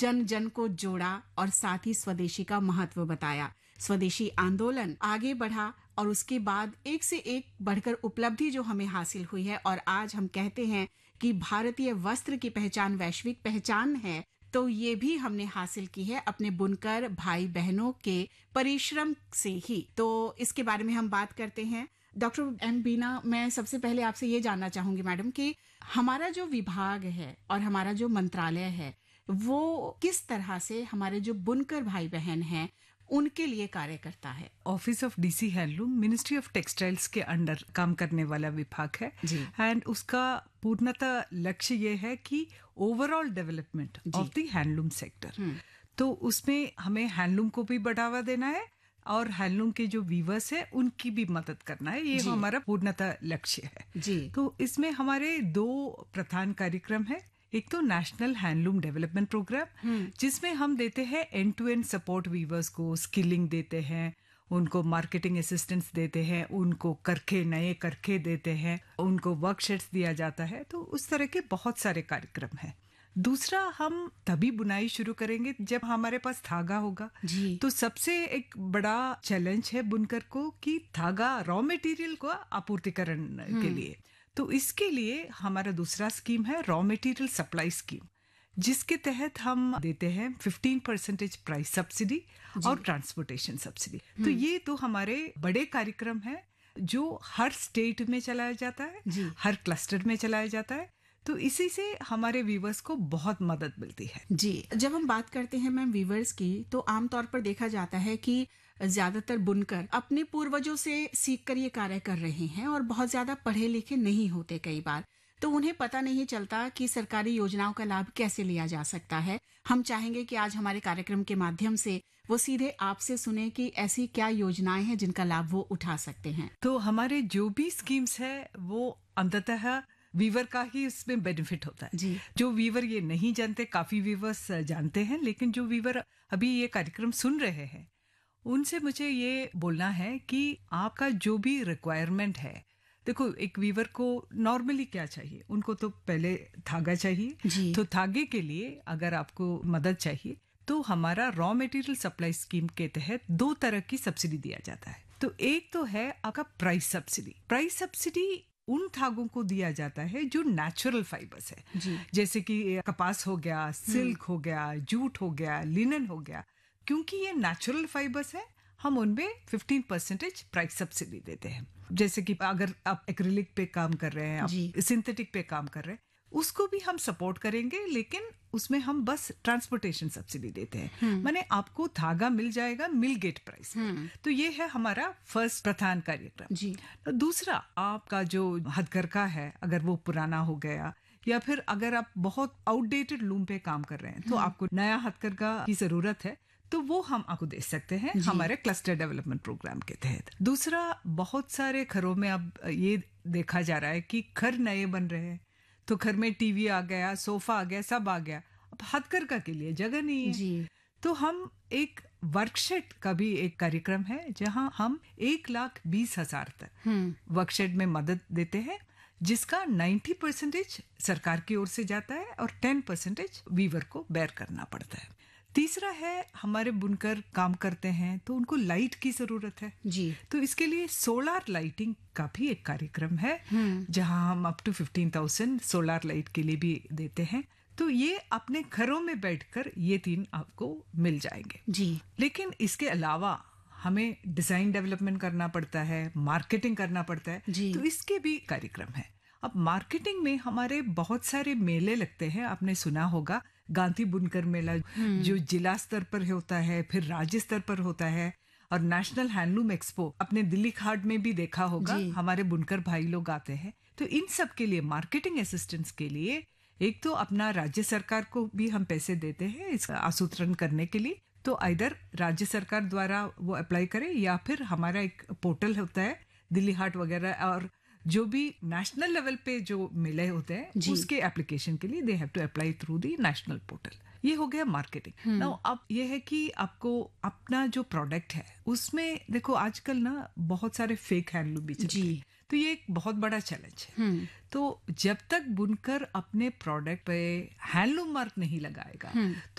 जन जन को जोड़ा और साथ ही स्वदेशी का महत्व बताया। स्वदेशी आंदोलन आगे बढ़ा और उसके बाद एक से एक बढ़कर उपलब्धि जो हमें हासिल हुई है, और आज हम कहते हैं कि भारतीय वस्त्र की पहचान वैश्विक पहचान है, तो ये भी हमने हासिल की है अपने बुनकर भाई बहनों के परिश्रम से ही। तो इसके बारे में हम बात करते हैं। डॉक्टर एम बीना, मैं सबसे पहले आपसे ये जानना चाहूंगी मैडम कि हमारा जो विभाग है और हमारा जो मंत्रालय है वो किस तरह से हमारे जो बुनकर भाई बहन हैं उनके लिए कार्य करता है। Office of DC handloom ministry of textiles के अंडर काम करने वाला विभाग है एंड उसका पूर्णतः लक्ष्य ये है कि overall development of the handloom sector. तो उसमें हमें हैंडलूम को भी बढ़ावा देना है और हैंडलूम के जो वीवर्स है उनकी भी मदद करना है, ये हमारा पूर्णतः लक्ष्य है। तो इसमें हमारे 2 प्रधान कार्यक्रम है। एक तो नेशनल हैंडलूम डेवलपमेंट प्रोग्राम जिसमें हम देते हैं and to and support viewers को, स्किलिंग देते हैं, उनको मार्केटिंग असिस्टेंस देते हैं, उनको नए करखे देते हैं, उनको वर्कशॉप्स दिया जाता है। तो उस तरह के बहुत सारे कार्यक्रम हैं। दूसरा, हम तभी बुनाई शुरू करेंगे जब हमारे पास धागा होगा। तो सबसे एक बड़ा चैलेंज है बुनकर को कि धागा रॉ मटेरियल को आपूर्तिकरण के लिए। तो इसके लिए हमारा दूसरा स्कीम है रॉ मटेरियल सप्लाई स्कीम, जिसके तहत हम देते हैं 15% प्राइस सब्सिडी और ट्रांसपोर्टेशन सब्सिडी। तो ये तो हमारे बड़े कार्यक्रम है जो हर स्टेट में चलाया जाता है, हर क्लस्टर में चलाया जाता है। तो इसी से हमारे वीवर्स को बहुत मदद मिलती है। जी, जब हम बात करते हैं मैम वीवर्स की, तो आमतौर पर देखा जाता है कि ज्यादातर बुनकर अपने पूर्वजों से सीखकर ये कार्य कर रहे हैं और बहुत ज्यादा पढ़े लिखे नहीं होते कई बार, तो उन्हें पता नहीं चलता कि सरकारी योजनाओं का लाभ कैसे लिया जा सकता है। हम चाहेंगे कि आज हमारे कार्यक्रम के माध्यम से वो सीधे आपसे सुने कि ऐसी क्या योजनाएं हैं जिनका लाभ वो उठा सकते हैं। तो हमारे जो भी स्कीम्स है वो अंततः वीवर का ही इसमें बेनिफिट होता है। जो वीवर ये नहीं जानते, काफी वीवर्स जानते हैं, लेकिन जो वीवर अभी ये कार्यक्रम सुन रहे हैं उनसे मुझे ये बोलना है कि आपका जो भी रिक्वायरमेंट है, देखो एक वीवर को नॉर्मली क्या चाहिए, उनको तो पहले धागा चाहिए। तो धागे के लिए अगर आपको मदद चाहिए तो हमारा रॉ मटेरियल सप्लाई स्कीम के तहत 2 तरह की सब्सिडी दिया जाता है। तो एक तो है आपका प्राइस सब्सिडी। प्राइस सब्सिडी उन धागों को दिया जाता है जो नेचुरल फाइबर्स है, जैसे कि कपास हो गया, सिल्क हो गया, जूट हो गया, लिनन हो गया। क्योंकि ये नेचुरल फाइबर्स है, हम उनमें 15% प्राइस सब्सिडी देते हैं। जैसे कि अगर आप एक्रिलिक पे काम कर रहे हैं, आप सिंथेटिक पे काम कर रहे हैं, उसको भी हम सपोर्ट करेंगे, लेकिन उसमें हम बस ट्रांसपोर्टेशन सब्सिडी देते हैं। माने आपको धागा मिल जाएगा मिल गेट प्राइस। तो ये है हमारा फर्स्ट प्रधान कार्यक्रम। तो दूसरा, आपका जो हथकरघा है अगर वो पुराना हो गया या फिर अगर आप बहुत आउटडेटेड लूम पे काम कर रहे हैं तो आपको नया हथकरघा की जरूरत है, तो वो हम आपको दे सकते हैं हमारे क्लस्टर डेवलपमेंट प्रोग्राम के तहत। दूसरा, बहुत सारे घरों में अब ये देखा जा रहा है कि घर नए बन रहे हैं, तो घर में टीवी आ गया, सोफा आ गया, सब आ गया, अब हथकरघा के लिए जगह नहीं है। तो हम एक वर्कशॉप का भी एक कार्यक्रम है जहां हम 1,20,000 तक वर्कशॉप में मदद देते हैं, जिसका 90% सरकार की ओर से जाता है और 10% वीवर को बेयर करना पड़ता है। तीसरा है, हमारे बुनकर काम करते हैं तो उनको लाइट की जरूरत है। तो इसके लिए सोलर लाइटिंग का भी एक कार्यक्रम है जहां हम अप टू 15,000 सोलर लाइट के लिए भी देते हैं। तो ये अपने घरों में बैठकर ये 3 आपको मिल जाएंगे। लेकिन इसके अलावा हमें डिजाइन डेवलपमेंट करना पड़ता है, मार्केटिंग करना पड़ता है, तो इसके भी कार्यक्रम है। अब मार्केटिंग में हमारे बहुत सारे मेले लगते हैं, आपने सुना होगा गांधी बुनकर मेला जो जिला स्तर पर होता है, फिर राज्य स्तर पर होता है, और नेशनल हैंडलूम एक्सपो अपने दिल्ली घाट में भी देखा होगा, हमारे बुनकर भाई लोग आते हैं। तो इन सब के लिए मार्केटिंग असिस्टेंस के लिए एक तो अपना राज्य सरकार को भी हम पैसे देते हैं इसका आसूत्रण करने के लिए, तो आइदर राज्य सरकार द्वारा वो अप्लाई करे या फिर हमारा एक पोर्टल होता है दिल्ली हाट वगैरह, और जो भी नेशनल लेवल पे जो मेले होते हैं उसके एप्लीकेशन के लिए they have to apply through the national portal. ये हो गया मार्केटिंग। नाउ अब ये है कि आपको अपना जो प्रोडक्ट है उसमें देखो आजकल ना बहुत सारे फेक हैंडलूम भी चलते हैं, तो ये एक बहुत बड़ा चैलेंज है। तो जब तक बुनकर अपने प्रोडक्ट पे हैंडलूम मार्क नहीं लगाएगा